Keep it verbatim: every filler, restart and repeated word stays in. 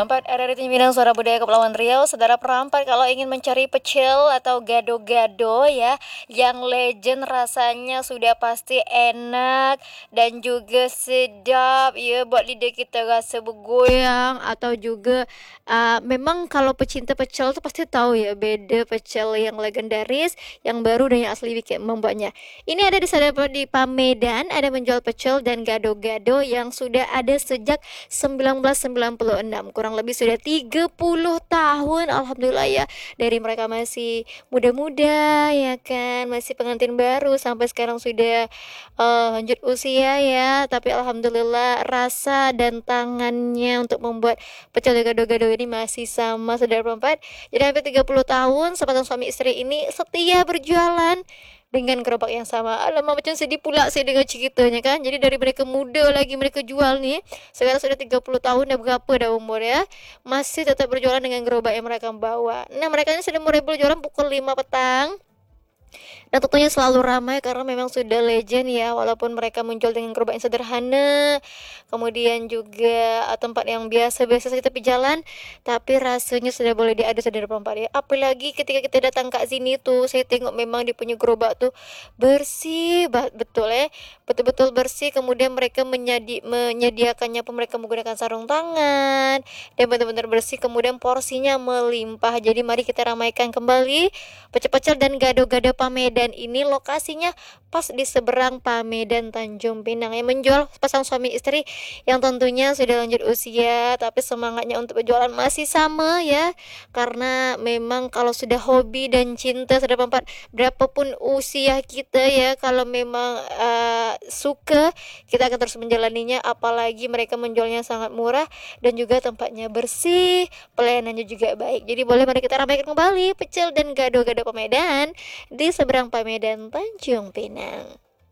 Perempat R R I Tanjung Pinang Suara Budaya Kepulauan Riau. Saudara perempat kalau ingin mencari pecel atau gado-gado ya yang legend, rasanya sudah pasti enak dan juga sedap ya, buat lidah kita rasa bergoyang. Atau juga uh, memang kalau pecinta pecel tuh pasti tahu ya, beda pecel yang legendaris, yang baru dan yang asli bikin membuatnya. Ini ada di sana di Pamedan, ada menjual pecel dan gado-gado yang sudah ada sejak sembilan belas sembilan puluh enam, kurang lebih sudah tiga puluh tahun. Alhamdulillah ya, dari mereka masih muda-muda ya kan, masih pengantin baru sampai sekarang sudah uh, lanjut usia ya, tapi alhamdulillah rasa dan tangannya untuk membuat pecel dan gado-gado ini masih sama, saudara perempat. Jadi hampir tiga puluh tahun sepasang suami istri ini setia berjualan dengan gerobak yang sama. Alamak, macam sedih pula saya dengar ceritanya kan. Jadi dari mereka muda lagi mereka jual nih, sekarang sudah tiga puluh tahun, dah berapa dah umur ya, masih tetap berjualan dengan gerobak yang mereka bawa. Nah, mereka ini sudah mulai berjualan pukul lima petang. Dan tentunya selalu ramai karena memang sudah legend ya, walaupun mereka menjual dengan gerobak yang sederhana, kemudian juga uh, tempat yang biasa-biasa saja tepi jalan, tapi rasanya sudah boleh diadu, saudara perempat ya. Apalagi ketika kita datang ke sini tuh, saya tengok memang dia punya gerobak tuh bersih banget, betul ya, betul-betul bersih. Kemudian mereka menyedi menyediakannya pun mereka menggunakan sarung tangan dan benar-benar bersih, kemudian porsinya melimpah. Jadi mari kita ramaikan kembali pecel-pecel dan gado-gado Pamedan ini. Lokasinya pas di seberang Pamedan Tanjung Pinang yang menjual pasang suami istri yang tentunya sudah lanjut usia, tapi semangatnya untuk berjualan masih sama ya, karena memang kalau sudah hobi dan cinta, sudah empat berapapun usia kita ya, kalau memang uh, suka, kita akan terus menjalaninya. Apalagi mereka menjualnya sangat murah dan juga tempatnya bersih, pelayanannya juga baik. Jadi boleh mari kita ramaikan kembali pecel dan gado-gado Pamedan di seberang Pamedan Tanjung Pinang.